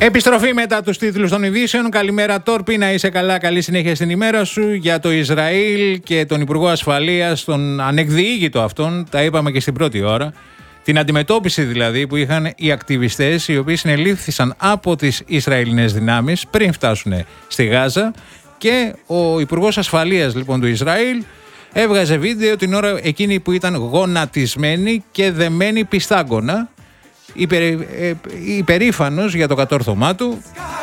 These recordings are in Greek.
Επιστροφή μετά τους τίτλους των ειδήσεων. Καλημέρα Τόρπη, να είσαι καλά, καλή συνέχεια στην ημέρα σου. Για το Ισραήλ και τον Υπουργό Ασφαλείας, τον ανεκδιήγητο αυτόν, τα είπαμε και στην πρώτη ώρα. Την αντιμετώπιση δηλαδή που είχαν οι ακτιβιστές, οι οποίοι συνελήφθησαν από τις Ισραηλινές δυνάμεις πριν φτάσουν στη Γάζα. Και ο Υπουργός Ασφαλείας λοιπόν του Ισραήλ έβγαζε βίντεο την ώρα εκείνη που ήταν γονατισμένοι και δεμένοι πιστάγκωνα, υπερήφανος για το κατόρθωμά του.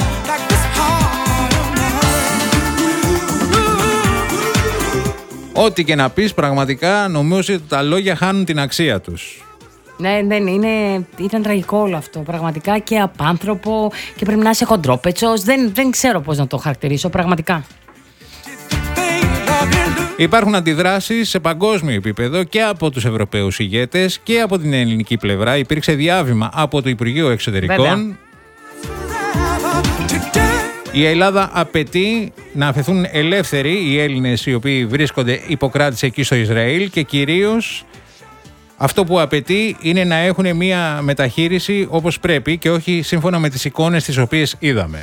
Ό,τι και να πεις, πραγματικά νομίζω ότι τα λόγια χάνουν την αξία τους. Ναι, ήταν τραγικό όλο αυτό. Πραγματικά και απάνθρωπο και πρέπει να είσαι χοντρόπετσος. Δεν ξέρω πώς να το χαρακτηρίσω, πραγματικά. Υπάρχουν αντιδράσεις σε παγκόσμιο επίπεδο και από τους Ευρωπαίους ηγέτες και από την ελληνική πλευρά. Υπήρξε διάβημα από το Υπουργείο Εξωτερικών. Βέβαια. Η Ελλάδα απαιτεί να αφαιθούν ελεύθεροι οι Έλληνες οι οποίοι βρίσκονται υποκράτηση εκεί στο Ισραήλ και κυρίως αυτό που απαιτεί είναι να έχουν μια μεταχείριση όπως πρέπει και όχι σύμφωνα με τις εικόνες τις οποίες είδαμε.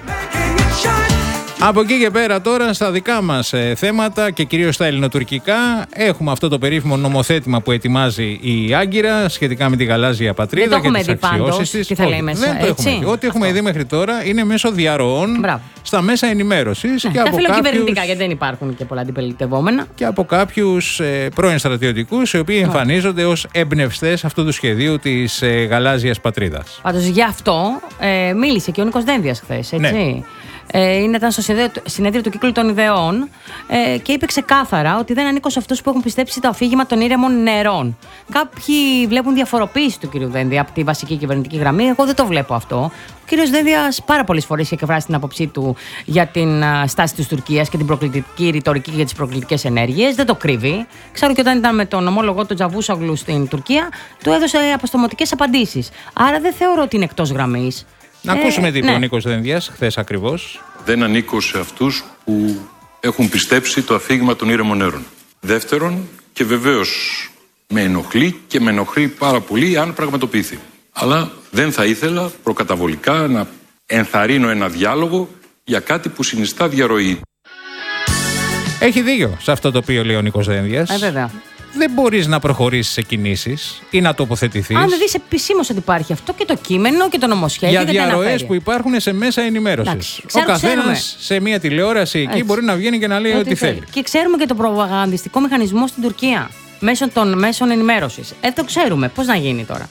Από εκεί και πέρα τώρα στα δικά μας θέματα και κυρίως στα ελληνοτουρκικά έχουμε αυτό το περίφημο νομοθέτημα που ετοιμάζει η Άγκυρα σχετικά με τη γαλάζια πατρίδα και τις αξιώσεις της. Τι θα λέει μέσα, δεν το έχουμε δει. Ό,τι έχουμε δει μέχρι τώρα είναι μέσω διαρροών στα μέσα ενημέρωσης. Ναι, και τα από φιλοκυβερνητικά, γιατί δεν υπάρχουν και πολλά αντιπολιτευόμενα. Και από κάποιους πρώην στρατιωτικούς οι οποίοι εμφανίζονται ως εμπνευστές αυτού του σχεδίου της γαλάζιας πατρίδας. Πάντως γι' αυτό μίλησε και ο Νίκος Δένδιας χθες, έτσι. Ναι. Ήταν στο συνέδριο του Κύκλου των Ιδεών και είπε ξεκάθαρα ότι δεν ανήκω σε αυτούς που έχουν πιστέψει το αφήγημα των ήρεμων νερών. Κάποιοι βλέπουν διαφοροποίηση του κ. Δένδια από τη βασική κυβερνητική γραμμή. Εγώ δεν το βλέπω αυτό. Ο κ. Δένδιας πάρα πολλές φορές είχε εκφράσει την άποψή του για την στάση της Τουρκίας και την προκλητική ρητορική για τις προκλητικές ενέργειες. Δεν το κρύβει. Ξέρω και όταν ήταν με τον ομόλογο του Τζαβούσογλου στην Τουρκία, του έδωσε αποστομωτικές απαντήσεις. Άρα δεν θεωρώ ότι είναι εκτός γραμμής. Να ακούσουμε τι είπε ο Νίκος Δένδιας χθες ακριβώς. Δεν ανήκω σε αυτούς που έχουν πιστέψει το αφήγημα των ήρεμων νερών. Δεύτερον, και βεβαίως με ενοχλεί πάρα πολύ αν πραγματοποιηθεί. Αλλά δεν θα ήθελα προκαταβολικά να ενθαρρύνω ένα διάλογο για κάτι που συνιστά διαρροή. Έχει δίκιο σε αυτό το οποίο λέει ο Νίκος Δένδιας. Βέβαια. Δεν μπορείς να προχωρήσεις σε κινήσεις ή να τοποθετηθείς. Αν δεν δεις επισήμως ότι υπάρχει αυτό και το κείμενο και το νομοσχέδιο. Για διαρροές που υπάρχουν σε μέσα ενημέρωσης. Ο καθένας σε μια τηλεόραση εκεί μπορεί να βγαίνει και να λέει ό,τι θέλει. Και ξέρουμε και το προπαγανδιστικό μηχανισμό στην Τουρκία μέσω των μέσων ενημέρωσης. Το ξέρουμε. Πώς να γίνει τώρα.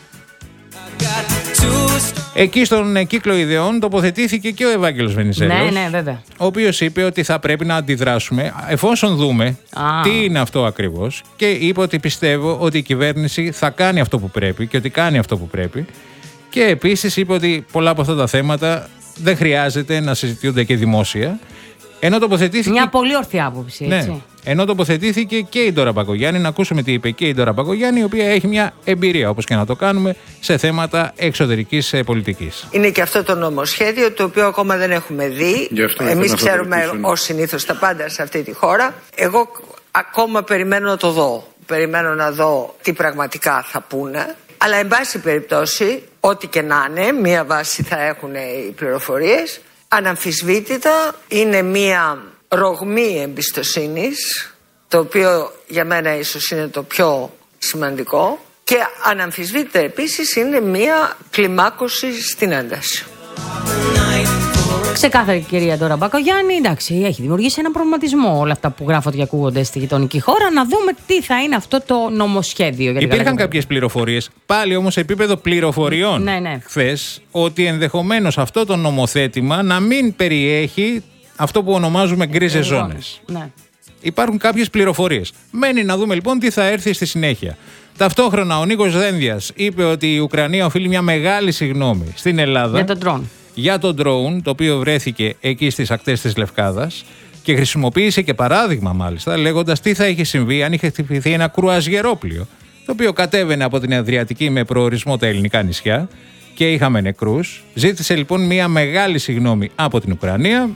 Εκεί στον Κύκλο Ιδεών τοποθετήθηκε και ο Ευάγγελος Βενιζέλος. Ναι, βέβαια. Ο οποίος είπε ότι θα πρέπει να αντιδράσουμε εφόσον δούμε τι είναι αυτό ακριβώς. Και είπε ότι πιστεύω ότι η κυβέρνηση θα κάνει αυτό που πρέπει και ότι κάνει αυτό που πρέπει. Και επίσης είπε ότι πολλά από αυτά τα θέματα δεν χρειάζεται να συζητιούνται και δημόσια. Ενώ τοποθετήθηκε. Μια πολύ ορθή άποψη, έτσι. Ναι. Ενώ τοποθετήθηκε και η Ντόρα Μπακογιάννη, να ακούσουμε τι είπε και η Ντόρα Μπακογιάννη, η οποία έχει μια εμπειρία, όπως και να το κάνουμε, σε θέματα εξωτερικής πολιτικής. Είναι και αυτό το νομοσχέδιο, το οποίο ακόμα δεν έχουμε δει. Εμείς ξέρουμε ως συνήθως τα πάντα σε αυτή τη χώρα. Εγώ ακόμα περιμένω να το δω. Περιμένω να δω τι πραγματικά θα πούνε. Αλλά, εν πάση περιπτώσει, ό,τι και να είναι, μία βάση θα έχουν οι πληροφορίες. Αναμφισβήτητα είναι μία ρογμή εμπιστοσύνης, το οποίο για μένα ίσως είναι το πιο σημαντικό, και αναμφισβήτητα επίσης είναι μία κλιμάκωση στην ένταση. Ξεκάθαρη κυρία Ντόρα Μπακογιάννη, εντάξει, έχει δημιουργήσει έναν προβληματισμό όλα αυτά που γράφονται και ακούγονται στη γειτονική χώρα. Να δούμε τι θα είναι αυτό το νομοσχέδιο. Υπήρχαν κάποιες πληροφορίες, πάλι όμως σε επίπεδο πληροφοριών, χθες, ότι ενδεχομένως αυτό το νομοθέτημα να μην περιέχει αυτό που ονομάζουμε γκρίζες ζώνες. Ναι. Υπάρχουν κάποιες πληροφορίες. Μένει να δούμε λοιπόν τι θα έρθει στη συνέχεια. Ταυτόχρονα ο Νίκος Δένδιας είπε ότι η Ουκρανία οφείλει μια μεγάλη συγγνώμη στην Ελλάδα. Για τον ντρόουν. Για τον ντρόουν, το οποίο βρέθηκε εκεί στις ακτές της Λευκάδας και χρησιμοποίησε και παράδειγμα μάλιστα, λέγοντας τι θα είχε συμβεί αν είχε χτυπηθεί ένα κρουαζιερόπλοιο, το οποίο κατέβαινε από την Αδριατική με προορισμό τα ελληνικά νησιά και είχαμε νεκρούς. Ζήτησε λοιπόν μια μεγάλη συγγνώμη από την Ουκρανία.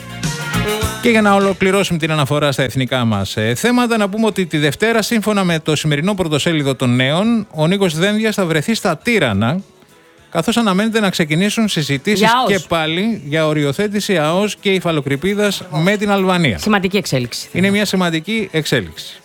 Και για να ολοκληρώσουμε την αναφορά στα εθνικά μας θέματα, να πούμε ότι τη Δευτέρα, σύμφωνα με το σημερινό πρωτοσέλιδο των Νέων, ο Νίκος Δένδιας θα βρεθεί στα Τύρανα καθώς αναμένεται να ξεκινήσουν συζητήσεις και πάλι για οριοθέτηση ΑΟΣ και υφαλοκρηπίδας με την Αλβανία. Σημαντική εξέλιξη. Είναι μια σημαντική εξέλιξη.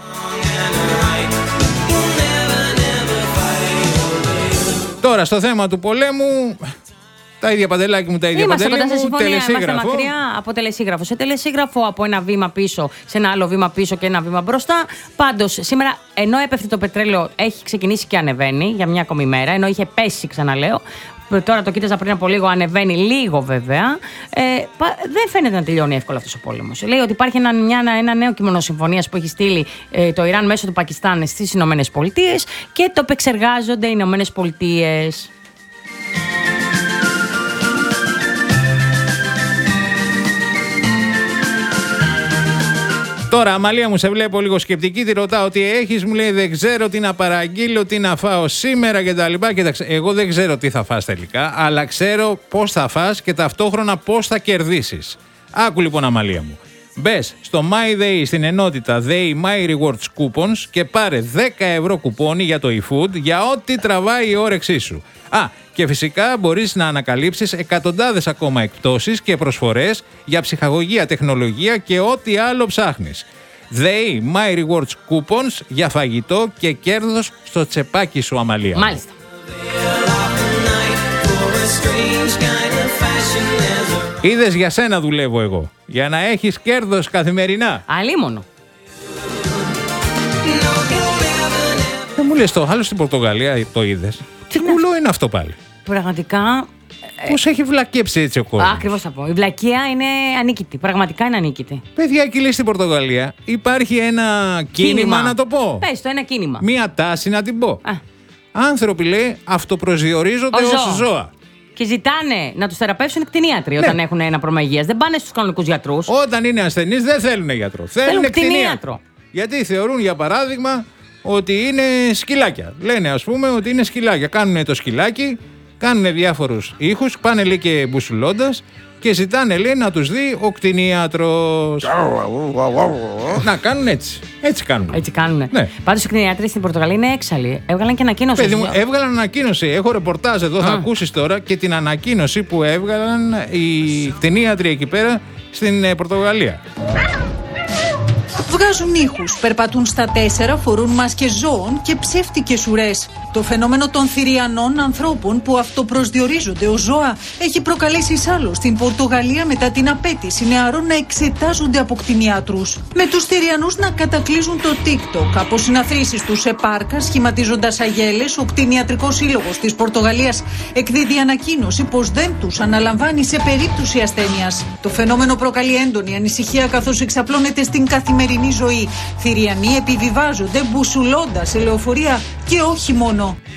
Τώρα στο θέμα του πολέμου, τα ίδια Παντελάκη μου, τα ίδια Παντελή μου, τελεσίγραφο. Είμαστε μακριά από τελεσίγραφο. Σε τελεσίγραφο, από ένα βήμα πίσω, σε ένα άλλο βήμα πίσω και ένα βήμα μπροστά. Πάντως, σήμερα, ενώ έπεφτε το πετρέλαιο, έχει ξεκινήσει και ανεβαίνει για μια ακόμη μέρα, ενώ είχε πέσει, ξαναλέω. Τώρα το κοίταζα πριν από λίγο, ανεβαίνει λίγο βέβαια. Δεν φαίνεται να τελειώνει εύκολα αυτός ο πόλεμος. Λέει ότι υπάρχει ένα νέο κείμενο συμφωνίας που έχει στείλει το Ιράν μέσω του Πακιστάν στις Ηνωμένες Πολιτείες και το επεξεργάζονται οι Ηνωμένες Πολιτείες. Τώρα, Αμαλία μου, σε βλέπω λίγο σκεπτική, τη ρωτάω τι έχεις, μου λέει δεν ξέρω τι να παραγγείλω, τι να φάω σήμερα κτλ. Κοίταξε, εγώ δεν ξέρω τι θα φας τελικά, αλλά ξέρω πώς θα φας και ταυτόχρονα πώς θα κερδίσεις. Άκου λοιπόν, Αμαλία μου. Μπες στο MyDay στην ενότητα Day My Rewards Coupons και πάρε 10 ευρώ κουπόνι για το eFood για ό,τι τραβάει η όρεξή σου. Και φυσικά μπορείς να ανακαλύψεις εκατοντάδες ακόμα εκπτώσεις και προσφορές για ψυχαγωγία, τεχνολογία και ό,τι άλλο ψάχνεις. They My Rewards Coupons για φαγητό και κέρδος στο τσεπάκι σου, Αμαλία. Μάλιστα. Είδες, για σένα δουλεύω εγώ. Για να έχεις κέρδος καθημερινά. Αλίμονο. Δεν μου λες το άλλο στην Πορτογαλία το είδες. Τι κουλό είναι αυτό πάλι. Πραγματικά. Πώς έχει βλακέψει έτσι ο κόσμος. Ακριβώς θα πω. Η βλακεία είναι ανίκητη. Πραγματικά είναι ανίκητη. Παιδιά, εκεί λέει στην Πορτογαλία υπάρχει ένα κίνημα, να το πω. Πες το, ένα κίνημα. Μία τάση να την πω. Άνθρωποι, λέει, αυτοπροσδιορίζονται ως ζώα. Και ζητάνε να τους θεραπεύσουν κτηνίατροι όταν έχουν ένα πρόβλημα υγείας. Δεν πάνε στους κανονικούς γιατρούς. Όταν είναι ασθενείς δεν θέλουν γιατρό. Θέλουν κτηνίατρο. Γιατί θεωρούν, για παράδειγμα, ότι είναι σκυλάκια. Λένε, ας πούμε, ότι είναι σκυλάκια. Κάνουν το σκυλάκι, κάνουν διάφορους ήχους, πάνε, λέει, και μπουσουλώντας και ζητάνε, λέει, να τους δει ο κτηνίατρος. Να κάνουν έτσι. Έτσι κάνουν. Έτσι κάνουν. Ναι. Πάντως οι κτηνίατροι στην Πορτογαλία είναι έξαλλοι. Έβγαλαν και ανακοίνωση. Παιδί μου, έβγαλαν ανακοίνωση. Έχω ρεπορτάζ εδώ, θα ακούσεις τώρα και την ανακοίνωση που έβγαλαν οι κτηνίατροι εκεί πέρα στην Πορτογαλία. Βγάζουν ήχους, περπατούν στα 4, φορούν μάσκες ζώων και ψεύτικες ουρές. Το φαινόμενο των θηριανών ανθρώπων που αυτοπροσδιορίζονται ως ζώα έχει προκαλέσει σάλο στην Πορτογαλία μετά την απέτηση νεαρών να εξετάζονται από κτηνιάτρους. Με τους θηριανούς να κατακλείζουν το TikTok από συναθρήσεις τους σε πάρκα σχηματίζοντας αγέλες, ο κτηνιατρικός σύλλογος της Πορτογαλίας εκδίδει ανακοίνωση πως δεν τους αναλαμβάνει σε περίπτωση ασθένειας. Το φαινόμενο προκαλεί έντονη ανησυχία καθώς εξαπλώνεται στην καθημερινή ζωή. Θηριανοί επιβιβάζονται μπουσουλώντας σε λεωφορεία και όχι μόνο.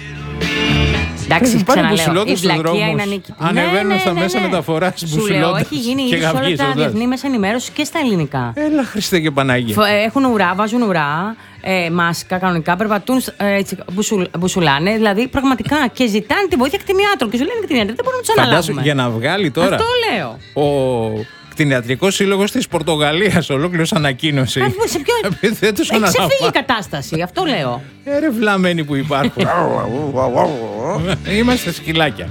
Εντάξει, ξαναλέω, η βλακεία είναι ανίκητη. Ανεβαίνουν στα μέσα μεταφοράς μπουσουλώντας. Έχει γίνει ήδη σε όλα τα διεθνή μέσα ενημέρωση και στα ελληνικά. Έλα, Χριστέ και Παναγία. Έχουν ουρά, βάζουν ουρά, μάσκα κανονικά, περπατούν, έτσι, μπουσουλάνε. Δηλαδή πραγματικά και ζητάνε τη βοήθεια κτηνιάτρων. Και σου λένε κτηνιάτροι, δεν μπορούμε να του αναλάβουμε. Για να βγάλει τώρα. Αυτό λέω. Ο κτηνιατρικός σύλλογος της Πορτογαλίας ολόκληρος ανακοίνωση. Δεν τους αναλαμβάνει. Ξεφύγει η κατάσταση, αυτό λέω. Ρε βλαμμένοι που υπάρχουν. Είμαστε σκυλάκια.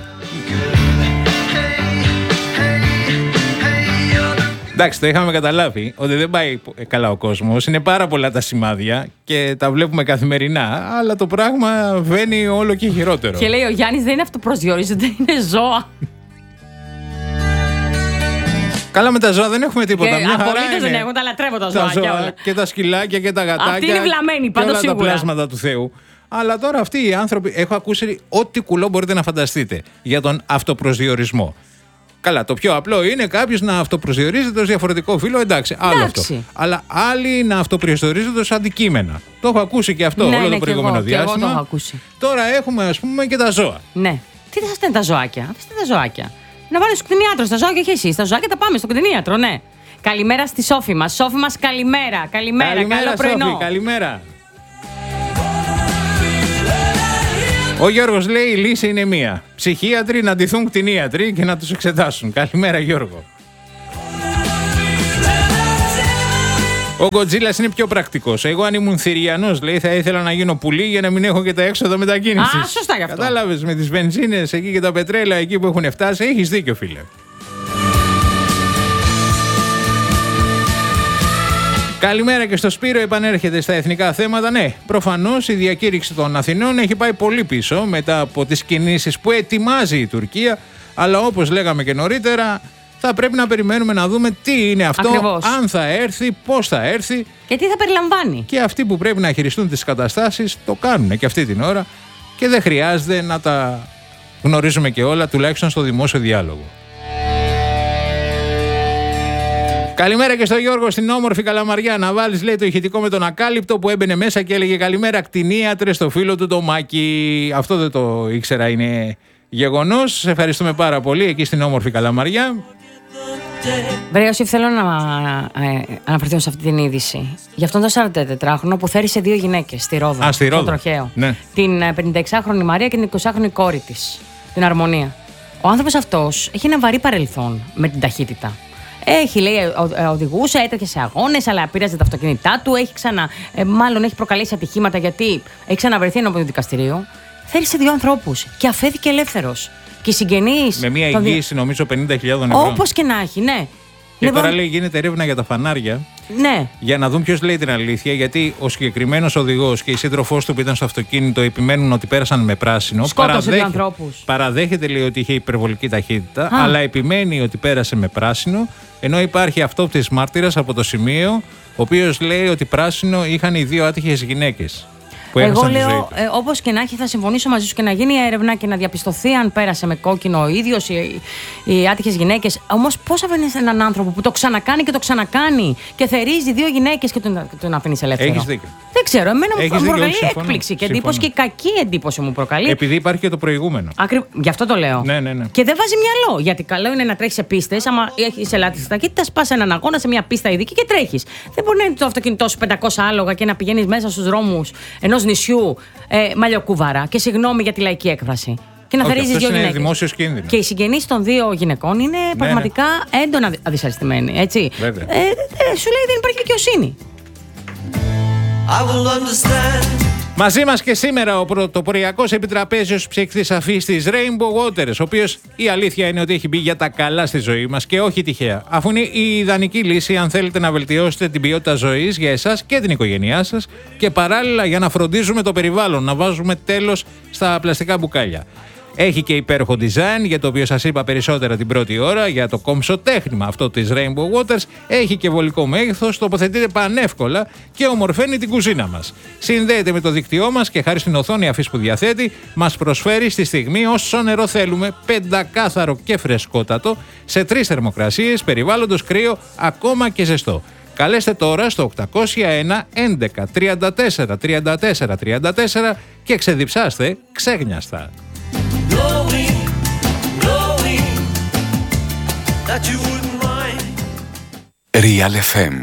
Εντάξει, το είχαμε καταλάβει ότι δεν πάει καλά ο κόσμος. Είναι πάρα πολλά τα σημάδια και τα βλέπουμε καθημερινά. Αλλά το πράγμα βαίνει όλο και χειρότερο. Και λέει ο Γιάννης, δεν είναι αυτοπροσδιορίζονται, είναι ζώα. Καλά, με τα ζώα δεν έχουμε τίποτα. Απολύτως δεν έχουν, τα λατρεύω τα ζώα. Και τα σκυλάκια και τα γατάκια. Αυτή είναι βλαμμένη, πάντως σίγουρα. Και όλα τα πλάσματα του Θεού. Αλλά τώρα αυτοί οι άνθρωποι, έχω ακούσει ό,τι κουλό μπορείτε να φανταστείτε για τον αυτοπροσδιορισμό. Καλά, το πιο απλό είναι κάποιος να αυτοπροσδιορίζεται ως διαφορετικό φύλο, εντάξει, άλλο αυτό. Αλλά άλλοι να αυτοπροσδιορίζονται ως αντικείμενα. Το έχω ακούσει και αυτό όλο το προηγούμενο διάστημα. Εγώ το έχω ακούσει. Τώρα έχουμε, ας πούμε, και τα ζώα. Ναι. Τι θα είστε τα ζωάκια, αφήστε τα ζωάκια. Να βάλει στο κτηνίατρο, στα ζώα και όχι εσύ. Στα ζωάκια τα πάμε στο κτηνίατρο, ναι. Καλημέρα στη Σόφη μας. Σόφη μας, καλημέρα. Καλημέρα, καλό πρωινό. Σόφη, καλημέρα. Ο Γιώργος λέει: η λύση είναι μία. Ψυχίατροι να ντυθούν κτηνίατροι και να τους εξετάσουν. Καλημέρα, Γιώργο. Ο Γκοτζίλας είναι πιο πρακτικός. Εγώ, αν ήμουν Θηριανός, λέει, θα ήθελα να γίνω πουλί για να μην έχω και τα έξοδα μετακίνησης. Α, σωστά γι' αυτό. Κατάλαβες, με τις βενζίνες εκεί και τα πετρέλαια εκεί που έχουν φτάσει. Έχεις δίκιο, φίλε. Καλημέρα και στο Σπύρο, επανέρχεται στα εθνικά θέματα. Ναι, προφανώς η διακήρυξη των Αθηνών έχει πάει πολύ πίσω μετά από τις κινήσεις που ετοιμάζει η Τουρκία. Αλλά όπως λέγαμε και νωρίτερα, θα πρέπει να περιμένουμε να δούμε τι είναι αυτό, ακριβώς, αν θα έρθει, πώς θα έρθει. Και τι θα περιλαμβάνει. Και αυτοί που πρέπει να χειριστούν τις καταστάσεις το κάνουν και αυτή την ώρα και δεν χρειάζεται να τα γνωρίζουμε και όλα, τουλάχιστον στο δημόσιο διάλογο. Καλημέρα και στο Γιώργο στην όμορφη Καλαμαριά. Να βάλεις, λέει, το ηχητικό με τον ακάλυπτο που έμπαινε μέσα και έλεγε καλημέρα κτηνίατρε στο φίλο του το Μάκη. Αυτό δεν το ήξερα, είναι γεγονός. Σε ευχαριστούμε πάρα πολύ εκεί στην όμορφη Καλαμαριά. Βρε Ιωσήφ, θέλω να αναφερθώ σε αυτή την είδηση. Για αυτόν τον 44χρονο που θέρισε 2 γυναίκες στη Ρόδο. Στη Ρόδο. Στο Τροχαίο. Ναι. Την 56χρονη Μαρία και την 20χρονη κόρη της, την Αρμονία. Ο άνθρωπος αυτός έχει ένα βαρύ παρελθόν με την ταχύτητα. Έχει, λέει, οδηγούσε, έτρεχε σε αγώνες, αλλά πήραζε τα αυτοκίνητά του. Μάλλον έχει προκαλέσει ατυχήματα γιατί έχει ξαναβρεθεί ενώπιον του δικαστηρίου. Θέρισε 2 ανθρώπους και αφέθηκε ελεύθερος. Και οι συγγενείς. Με μια εγγύηση, νομίζω, 50.000 ευρώ. Όπως και να έχει, ναι. Και τώρα, λέει, γίνεται έρευνα για τα φανάρια. Ναι. Για να δουν ποιος λέει την αλήθεια, γιατί ο συγκεκριμένος οδηγός και η σύντροφός του που ήταν στο αυτοκίνητο επιμένουν ότι πέρασαν με πράσινο. Σκότωσε 2 ανθρώπους. Παραδέχεται, λέει, ότι είχε υπερβολική ταχύτητα, αλλά επιμένει ότι πέρασε με πράσινο, ενώ υπάρχει αυτόπτης μάρτυρας από το σημείο, ο οποίος λέει ότι πράσινο είχαν οι 2 άτυχες γυναίκες. Εγώ λέω, όπως και να έχει, θα συμφωνήσω μαζί σου και να γίνει έρευνα και να διαπιστωθεί αν πέρασε με κόκκινο ο ίδιος οι άτυχες γυναίκες. Όμως, πώς αφήνεις έναν άνθρωπο που το ξανακάνει και το ξανακάνει και θερίζει 2 γυναίκες και τον αφήνεις ελεύθερο? Έχεις δίκιο. Δεν ξέρω, εμένα μου προκαλεί συμφωνώ. έκπληξη και εντύπωση και κακή εντύπωση μου προκαλεί. Επειδή υπάρχει και το προηγούμενο. Γι' αυτό το λέω. Ναι. Και δεν βάζει μυαλό. Γιατί καλό είναι να τρέχεις σε πίστες. Άμα έχεις ελάχιστη ταχύτητα, πας σε έναν αγώνα, σε μια πίστα ειδική και τρέχεις. Δεν μπορεί να είναι το αυτοκίνητό σου 500 άλογα και να πηγαίνεις μέσα στους δρόμους ενός νησιου μαλλιοκούβαρα. Και συγγνώμη για τη λαϊκή έκφραση. Και να θερίζεις 2 γυναίκες. Είναι δημόσιος κίνδυνος. Και οι συγγενείς των 2 γυναικών είναι πραγματικά έντονα αδυσαρεστημένοι. Έτσι. Σου λέει δεν υπάρχει δικαιοσύνη. Μαζί μας και σήμερα ο πρωτοποριακός επιτραπέζιος ψυχτής αφής της Rainbow Waters, ο οποίος η αλήθεια είναι ότι έχει μπει για τα καλά στη ζωή μας και όχι τυχαία. Αφού είναι η ιδανική λύση αν θέλετε να βελτιώσετε την ποιότητα ζωής για εσάς και την οικογένειά σας και παράλληλα για να φροντίζουμε το περιβάλλον, να βάζουμε τέλος στα πλαστικά μπουκάλια. Έχει και υπέροχο design, για το οποίο σας είπα περισσότερα την πρώτη ώρα, για το κομψοτέχνημα αυτό της Rainbow Waters. Έχει και βολικό μέγεθος, τοποθετείται πανεύκολα και ομορφαίνει την κουζίνα μας. Συνδέεται με το δίκτυό μας και χάρη στην οθόνη αφής που διαθέτει, μας προσφέρει στη στιγμή όσο νερό θέλουμε, πεντακάθαρο και φρεσκότατο, σε 3 θερμοκρασίες, περιβάλλοντος κρύο, ακόμα και ζεστό. Καλέστε τώρα στο 801 11 34 34 34 και ξεδιψάστε ξέγνιαστα. Real FM.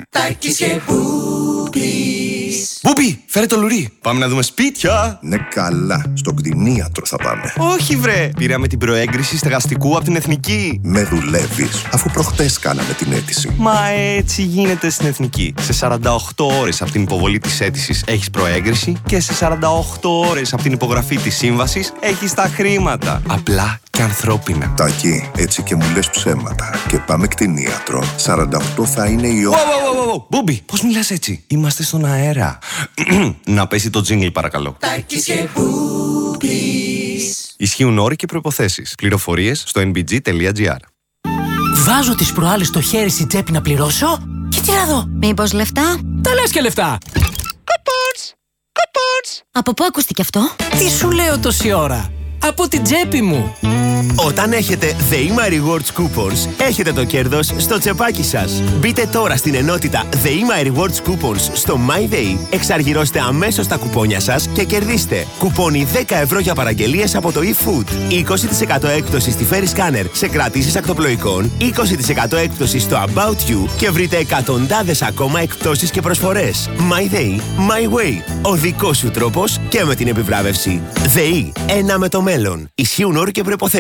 Μπούμπι, φέρε το λουρί. Πάμε να δούμε σπίτια. Ναι, καλά. Στον κτηνίατρο θα πάμε. Όχι, βρε. Πήραμε την προέγκριση στεγαστικού από την Εθνική. Με δουλεύεις, αφού προχτές κάναμε την αίτηση. Μα έτσι γίνεται στην Εθνική. Σε 48 ώρες από την υποβολή της αίτησης έχεις προέγκριση και σε 48 ώρες από την υπογραφή της σύμβασης έχεις τα χρήματα. Απλά και ανθρώπινα. Τάκη, έτσι και μου λες ψέματα. Και πάμε κτηνίατρο. 48 θα είναι η ώρα. Μπούμπι, πώς μιλάς έτσι? Είμαστε στον αέρα. Να πέσει το τζίνγκλ, παρακαλώ. Τάκης και Μπούμπις. Ισχύουν όροι και προϋποθέσεις. Πληροφορίες στο nbg.gr. Βάζω τις προάλλες στο χέρι στη τσέπη να πληρώσω και τι να δω? Μήπως λεφτά? Τα λες και λεφτά. Κουπόνς. Από πού ακούστηκε αυτό? Τι σου λέω τόση ώρα? Από την τσέπη μου. Όταν έχετε The My Rewards Coupons, έχετε το κέρδος στο τσεπάκι σας. Μπείτε τώρα στην ενότητα The My Rewards Coupons στο MyDay, εξαργυρώστε αμέσως τα κουπόνια σας και κερδίστε κουπόνι 10 ευρώ για παραγγελίες από το eFood, 20% έκπτωση στη Ferry Scanner σε κρατήσεις ακτοπλοϊκών, 20% έκπτωση στο About You και βρείτε εκατοντάδες ακόμα εκπτώσεις και προσφορές. MyDay, My Way. Ο δικός σου τρόπος και με την επιβράβευση. ΔΕΗ, ένα με το μέλλον. Ισχύουν όροι και προϋποθέσεις.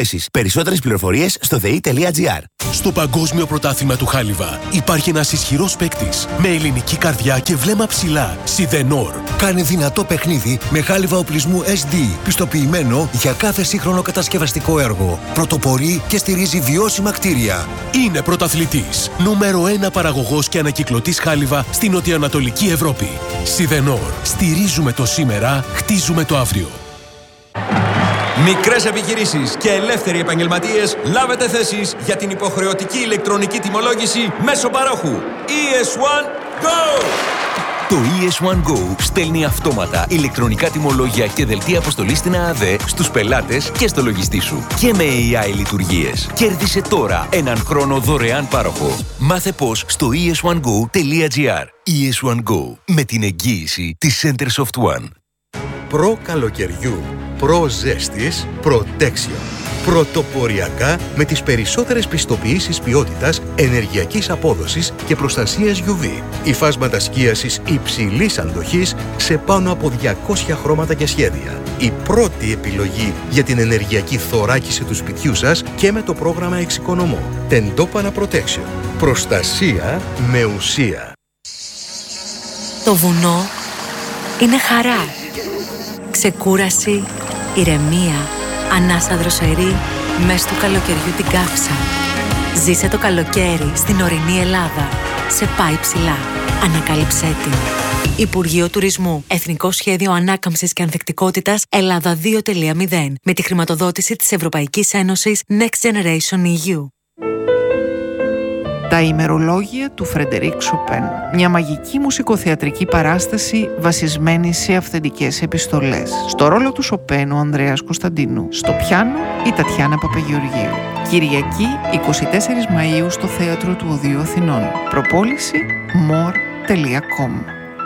προϋποθέσεις. Περισσότερες πληροφορίες στο dei.gr. Στο Παγκόσμιο Πρωτάθλημα του Χάλιβα υπάρχει ένας ισχυρός παίκτης με ελληνική καρδιά και βλέμμα ψηλά. Σιδενόρ. Κάνει δυνατό παιχνίδι με χάλιβα οπλισμού SD, πιστοποιημένο για κάθε σύγχρονο κατασκευαστικό έργο. Πρωτοπορεί και στηρίζει βιώσιμα κτίρια. Είναι πρωταθλητής. Νούμερο 1 παραγωγός και ανακυκλωτής χάλιβα στην νοτιοανατολική Ευρώπη. Σιδενόρ. Στηρίζουμε το σήμερα, χτίζουμε το αύριο. Μικρές επιχειρήσεις και ελεύθεροι επαγγελματίες, λάβετε θέσεις για την υποχρεωτική ηλεκτρονική τιμολόγηση μέσω παρόχου. ES1 Go! Το ES1 Go στέλνει αυτόματα ηλεκτρονικά τιμολόγια και δελτία αποστολής στην ΑΑΔ στους πελάτες και στο λογιστή σου. Και με AI λειτουργίες. Κέρδισε τώρα έναν χρόνο δωρεάν πάροχο. Μάθε πώς στο es1go.gr. ES1 Go. Με την εγγύηση της Centersoft One. Προ καλοκαιριού, προ ζέστης, Protection. Πρωτοποριακά με τις περισσότερες πιστοποιήσεις ποιότητας, ενεργειακής απόδοσης και προστασίας UV. Υφάσματα σκίασης υψηλής αντοχής σε πάνω από 200 χρώματα και σχέδια. Η πρώτη επιλογή για την ενεργειακή θωράκιση του σπιτιού σας και με το πρόγραμμα Εξοικονομώ. Τεντόπανα Protection. Προστασία με ουσία. Το βουνό είναι χαρά. Ξεκούραση, ηρεμία, ανάσα δροσερή, μες του καλοκαιριού την καύσα. Ζήσε το καλοκαίρι στην ορεινή Ελλάδα. Σε πάει ψηλά. Ανακάλυψέ την. Υπουργείο Τουρισμού. Εθνικό Σχέδιο Ανάκαμψης και Ανθεκτικότητας Ελλάδα 2.0. Με τη χρηματοδότηση της Ευρωπαϊκής Ένωσης Next Generation EU. Τα ημερολόγια του Φρεντερίκ Σοπέν. Μια μαγική μουσικοθεατρική παράσταση βασισμένη σε αυθεντικές επιστολές. Στο ρόλο του Σοπέν ο Ανδρέας Κωνσταντίνου. Στο πιάνο η Τατιάνα Παπαγεωργίου. Κυριακή 24 Μαΐου στο Θέατρο του Οδείου Αθηνών. Προπόληση more.com.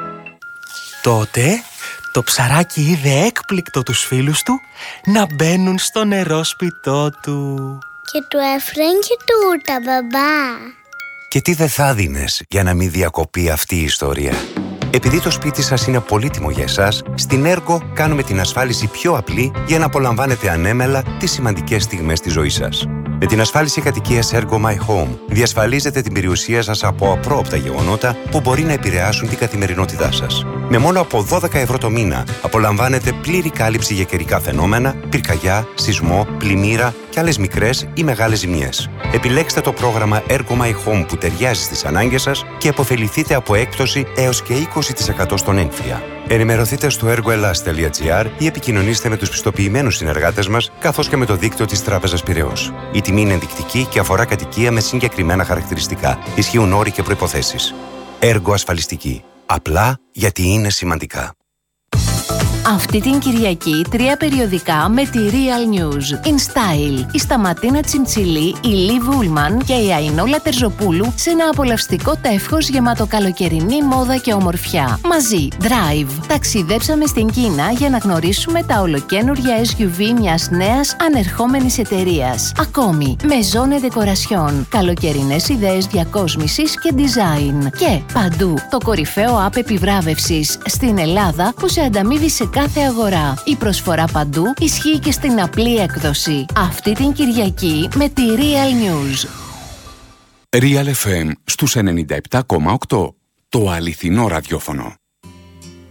Τότε το ψαράκι είδε έκπληκτο τους φίλους του να μπαίνουν στο νερόσπιτό του. Και του έφεραν και τούρτα, μπαμπά. Και τι δεν θα δίνες για να μην διακοπεί αυτή η ιστορία. Επειδή το σπίτι σας είναι πολύτιμο για εσάς, στην Ergo κάνουμε την ασφάλιση πιο απλή για να απολαμβάνετε ανέμελα τις σημαντικές στιγμές της ζωής σας. Με την ασφάλιση κατοικίας Ergo My Home διασφαλίζετε την περιουσία σας από απρόοπτα γεγονότα που μπορεί να επηρεάσουν την καθημερινότητά σας. Με μόνο από 12 ευρώ το μήνα απολαμβάνετε πλήρη κάλυψη για καιρικά φαινόμενα, πυρκαγιά, σεισμό, πλημμύρα και άλλες μικρές ή μεγάλες ζημιές. Επιλέξτε το πρόγραμμα Ergo My Home που ταιριάζει στις ανάγκες σας και αποφεληθείτε από έκπτωση έως και 20% στον έμφυα. Ενημερωθείτε στο ergoelas.gr ή επικοινωνήστε με τους πιστοποιημένους συνεργάτες μας, καθώς και με το δίκτυο της Τράπεζας Πειραιώς. Η τιμή είναι ενδεικτική και αφορά κατοικία με συγκεκριμένα χαρακτηριστικά. Ισχύουν όροι και προϋποθέσεις. Ergo ασφαλιστική. Απλά γιατί είναι σημαντικά. Αυτή την Κυριακή 3 περιοδικά με τη Real News. In Style, η Σταματίνα Τσιμτσιλή, η Λί Βούλμαν και η Αϊνόλα Τερζοπούλου σε ένα απολαυστικό τεύχος γεμάτο καλοκαιρινή μόδα και ομορφιά. Μαζί, Drive. Ταξιδέψαμε στην Κίνα για να γνωρίσουμε τα ολοκαίνουργια SUV μιας νέας ανερχόμενης εταιρείας. Ακόμη, Maison Decoration. Καλοκαιρινές ιδέες διακόσμησης και design. Και παντού, το κορυφαίο app επιβράβευσης στην Ελλάδα που σε ανταμείβει σε κάθε αγορά. Η προσφορά παντού ισχύει και στην απλή έκδοση. Αυτή την Κυριακή με τη Real News. Real FM στους 97,8. Το αληθινό ραδιόφωνο.